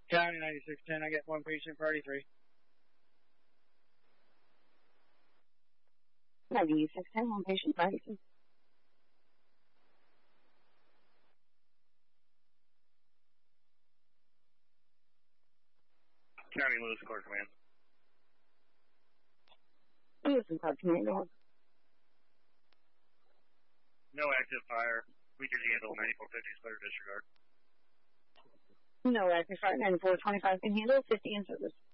County 9610, I got one patient for 83. 9610, one patient, 93. County Lewis Court Command. Lewis and Court Command, go ahead. No active fire. We can handle 9450 clear disregard. No active fire, 9425 can handle, 50 in service.